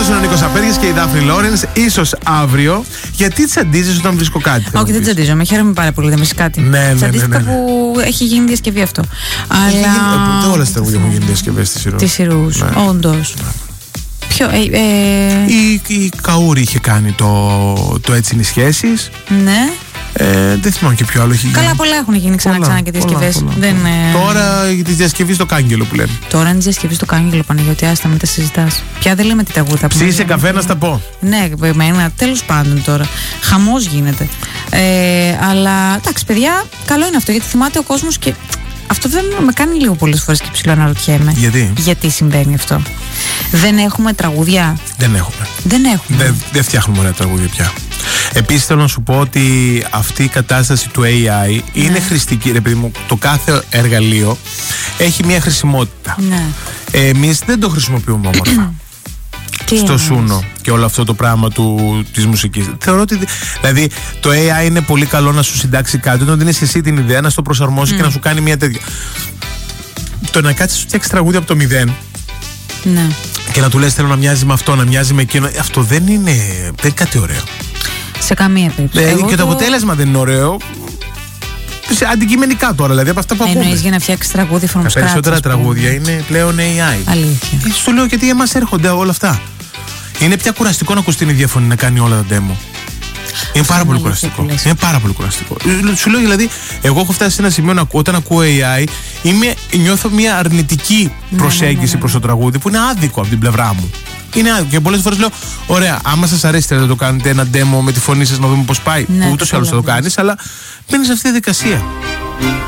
Αυτός είναι ο Νίκος Απέργης και η Δάφνη Λόρενς. Ίσως αύριο. Γιατί τσαντίζεις όταν βρίσκω κάτι? Όχι, δεν τσαντίζομαι. Χαίρομαι πάρα πολύ. Δεν βρίσκω κάτι. Ναι. Τσαντίστηκα που έχει γίνει διασκευή αυτό. Αλλά. Όλα τα τραγούδια έχουν γίνει διασκευές της Σιρούς. Όντως. Ποιο, η Καούρη είχε κάνει το Έτσι είναι οι σχέσεις. Ναι. Δεν θυμάμαι και ποιο άλλο έχει γίνει. Καλά, πολλά έχουν γίνει ξανά και διασκευές. Τώρα η διασκευή στο Κάγκελο που λένε. Τώρα είναι η διασκευή στο Κάγκελο, Παναγιώτη, άστα μην τα συζητάς. Πια δεν λέμε τι τραγούδια. Ψήσε καφέ να στα πω. Ναι, εμένα, τέλος πάντων τώρα. Χαμός γίνεται. Αλλά εντάξει, παιδιά, καλό είναι αυτό γιατί θυμάται ο κόσμος και αυτό δεν με κάνει λίγο πολλές φορές και ψηλό αναρωτιέμαι. Γιατί συμβαίνει αυτό? Δεν έχουμε τραγούδια. Δεν έχουμε. Δεν φτιάχνουμε ωραία τραγούδια πια. Επίσης θέλω να σου πω ότι αυτή η κατάσταση του AI είναι χρηστική. Ρε παιδί μου, το κάθε εργαλείο έχει μια χρησιμότητα. Ναι. Εμείς δεν το χρησιμοποιούμε όμορφα. Στο Σούνο και όλο αυτό το πράγμα της μουσικής. Θεωρώ ότι δηλαδή το AI είναι πολύ καλό να σου συντάξει κάτι, όταν δίνεις εσύ την ιδέα να στο προσαρμόσει και να σου κάνει μια τέτοια. Το να κάτσεις σου φτιάξει τραγούδια από το μηδέν. Ναι. Και να του λες θέλω να μοιάζει με αυτό, να μοιάζει με εκείνο. Αυτό δεν είναι κάτι ωραίο. Σε καμία περίπτωση. Και το αποτέλεσμα δεν είναι ωραίο. Αντικειμενικά τώρα, δηλαδή από αυτά που ακούμε. Εννοείς για να φτιάξει τραγούδι from scratch. Τα περισσότερα τραγούδια είναι πλέον AI. Αλήθεια. Και σου λέω γιατί εμάς έρχονται όλα αυτά. Είναι πια κουραστικό να ακούς την ίδια φωνή να κάνει όλα τα demo. Είναι πάρα πολύ κουραστικό. Σου λέω δηλαδή, εγώ έχω φτάσει σε ένα σημείο όταν ακούω AI, νιώθω μια αρνητική προσέγγιση προς το τραγούδι που είναι άδικο από την πλευρά μου. Είναι άδικο. Και πολλές φορές λέω: ωραία, άμα σας αρέσει να το κάνετε ένα demo με τη φωνή σας να δούμε πώς πάει. Ούτως ή άλλως θα το κάνεις, αλλά μπαίνεις σε αυτή τη διαδικασία.